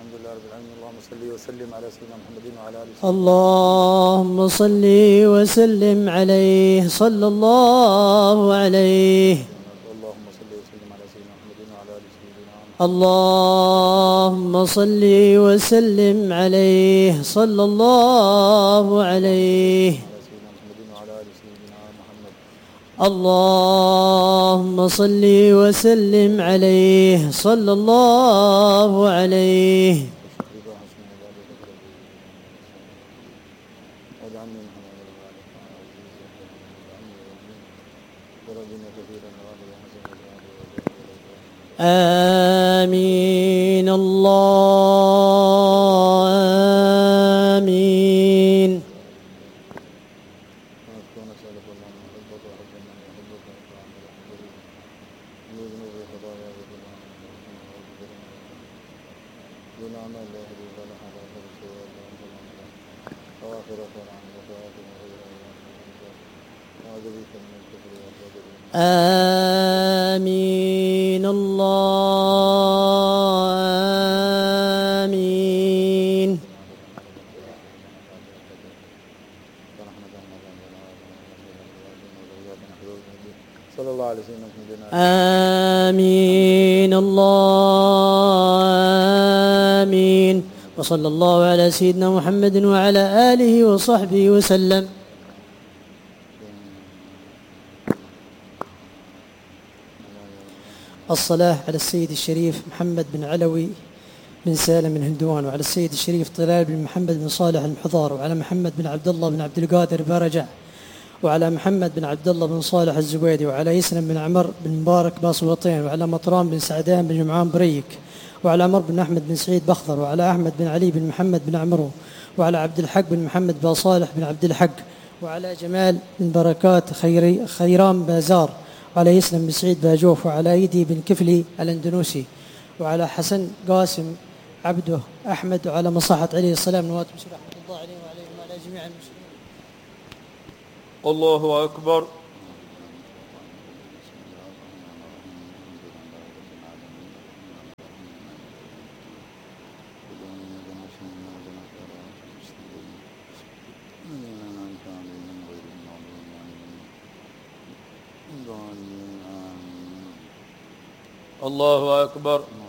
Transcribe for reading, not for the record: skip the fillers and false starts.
الحمد لله رب العالمين. اللهم صل وسلم على سيدنا محمد وعلى آله وصحبه. اللهم صل وسلم عليه صلى الله عليه. اللهم صل وسلم على سيدنا محمد وعلى آله سيدنا محمد. اللهم صل وسلم عليه صلى الله عليه. على سيدنا محمد وعلى آله سيدنا محمد. اللهم صل وسلم عليه صلى الله عليه. واجعلني محمد وربنا كثيرا آمين. الله آمين. ونسألك اللهم نحبك وحب من يحبك وطاعة من يحبك ونذنب خطايا بكلها دون عمل لا يهدي ولا حدا ولا سوى وانت الأنصار وآخر خير عنك وآخر غير وأعوذ بك من الكفر والبدر. آمين. الله آمين. صلى الله عليه وسلم. آمين. الله آمين. وصلى الله على سيدنا محمد وعلى آله وصحبه وسلم. الصلاة على السيد الشريف محمد بن علوي بن سالم بن هندوان، وعلى السيد الشريف طلال بن محمد بن صالح المحضار، وعلى محمد بن عبد الله بن عبد القادر برجع، وعلى محمد بن عبد الله بن صالح الزبيدي، وعلى يسلم بن عمر بن مبارك باصوطين، وعلى مطران بن سعدان بن جمعان بريك، وعلى عمر بن أحمد بن سعيد بخضر، وعلى أحمد بن علي بن محمد بن عمرو، وعلى عبد الحق بن محمد بن صالح بن عبد الحق، وعلى جمال بن بركات خيران بازار، وعلى يسلم بن سعيد باجوف، وعلى ايدي بن كفلي الاندونوسي، وعلى حسن قاسم عبده احمد، وعلى مصاحة عليه السلام نواب بن رحمة الله عليهم وعليهم وعلى جميع المسلمين. الله أكبر. الله أكبر.